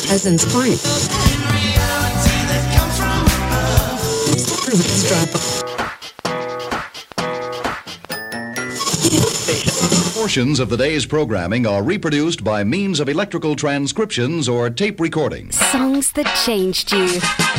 Peasants Point. Portions of the day's programming are reproduced by means of electrical transcriptions or tape recordings. Songs that changed you.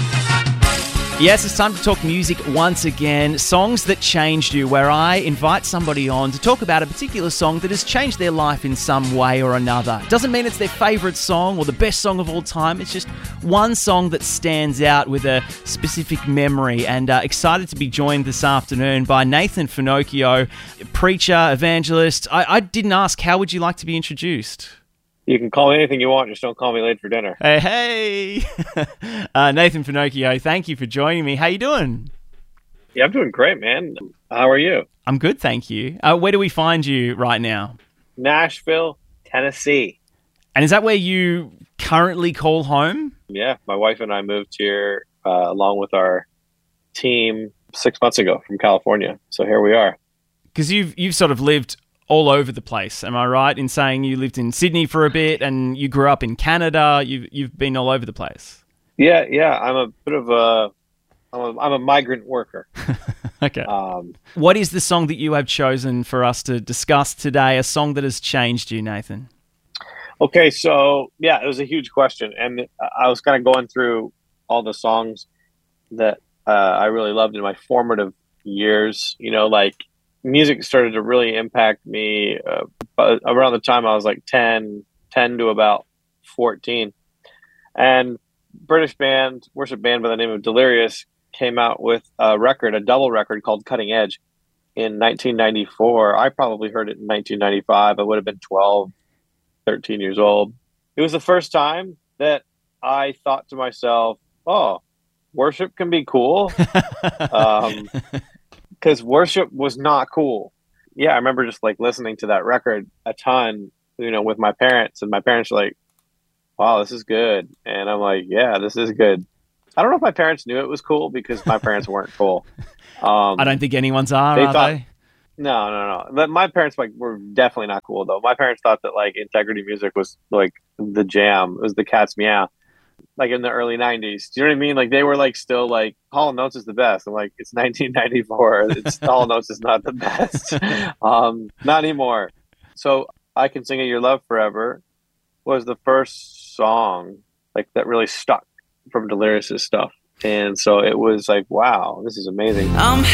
Yes, it's time to talk music once again. Songs that changed you, where I invite somebody on to talk about a particular song that has changed their life in some way or another. Doesn't mean it's their favourite song or the best song of all time. It's just one song that stands out with a specific memory. And excited to be joined this afternoon by Nathan Finocchio, preacher, evangelist. I didn't ask, how would you like to be introduced? You can call me anything you want, just don't call me late for dinner. Hey! Nathan Finocchio, thank you for joining me. How you doing? Yeah, I'm doing great, man. How are you? I'm good, thank you. Where do we find you right now? Nashville, Tennessee. And is that where you currently call home? Yeah, my wife and I moved here along with our team 6 months ago from California. So here we are. Because you've sort of lived all over the place. Am I right in saying you lived in Sydney for a bit and you grew up in Canada? You've been all over the place. Yeah. I'm a bit of I'm a migrant worker. Okay. What is the song that you have chosen for us to discuss today? A song that has changed you, Nathan? Okay, so yeah, it was a huge question, and I was kind of going through all the songs that I really loved in my formative years. You know, like, music started to really impact me around the time I was like 10 to about 14. And British worship band by the name of Delirious came out with a double record called Cutting Edge in 1994. I probably heard it in 1995. I would have been 12, 13 years old. It was the first time that I thought to myself, oh, worship can be cool. Because worship was not cool. Yeah, I remember just like listening to that record a ton, you know, with my parents, and my parents were like, wow, this is good. And I'm like, yeah, this is good. I don't know if my parents knew it was cool because my parents weren't cool. I don't think anyone's are they? No. But my parents were definitely not cool though. My parents thought that like integrity music was like the jam. It was the cat's meow. Like in the early 90s. Do you know what I mean? Like they were like still like Hall & Oates is the best. I'm like, it's 1994. It's Hall & Oates is not the best. Not anymore. So I Can Sing of Your Love Forever was the first song like that really stuck from Delirious' stuff. And so it was like, wow, this is amazing. I'm